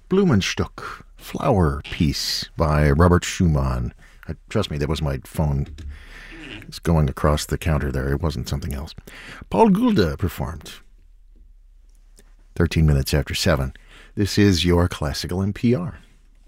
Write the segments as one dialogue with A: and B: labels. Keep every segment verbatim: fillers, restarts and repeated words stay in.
A: Blumenstück, Flower Piece by Robert Schumann. Uh, trust me, that was my phone. It's going across the counter there. It wasn't something else. Paul Gulda performed. thirteen minutes after seven. This is your Classical N P R.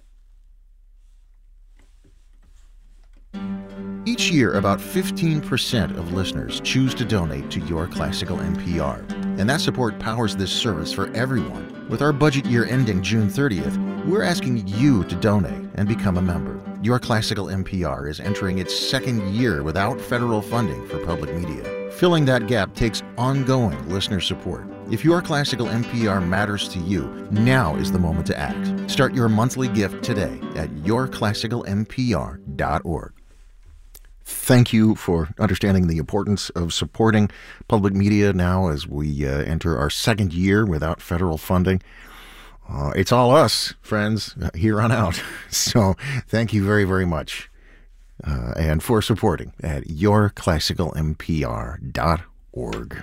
A: Each year, about fifteen percent of listeners choose to donate to Your Classical N P R, and that support powers this service for everyone. With our budget year ending June thirtieth, we're asking you to donate and become a member. Your Classical N P R is entering its second year without federal funding for public media. Filling that gap takes ongoing listener support. If Your Classical N P R matters to you, now is the moment to act. Start your monthly gift today at your classical n p r dot org. Thank you for understanding the importance of supporting public media now as we uh, enter our second year without federal funding. Uh, it's all us, friends, here on out. So thank you very, very much. Uh, and for supporting at your classical n p r dot org.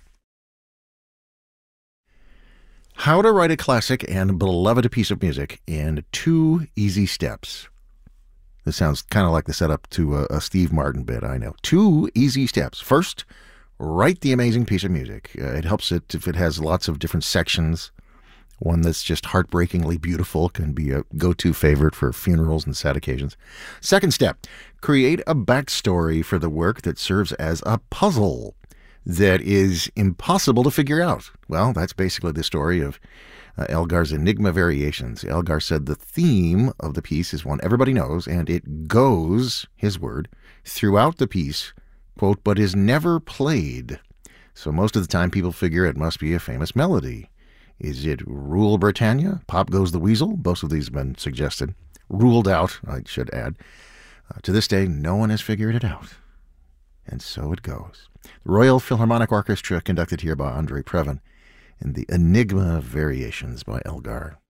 A: How to write a classic and beloved piece of music in two easy steps. This sounds kind of like the setup to a, a Steve Martin bit, I know. Two easy steps. First, write the amazing piece of music. Uh, it helps it if it has lots of different sections. One that's just heartbreakingly beautiful can be a go-to favorite for funerals and sad occasions. Second step, create a backstory for the work that serves as a puzzle that is impossible to figure out. Well, that's basically the story of Uh, Elgar's Enigma Variations. Elgar said the theme of the piece is one everybody knows, and it goes, his word, throughout the piece, quote, but is never played. So most of the time people figure it must be a famous melody. Is it Rule Britannia? Pop Goes the Weasel? Both of these have been suggested. Ruled out, I should add. Uh, to this day, no one has figured it out. And so it goes. The Royal Philharmonic Orchestra, conducted here by Andre Previn, and the Enigma Variations by Elgar.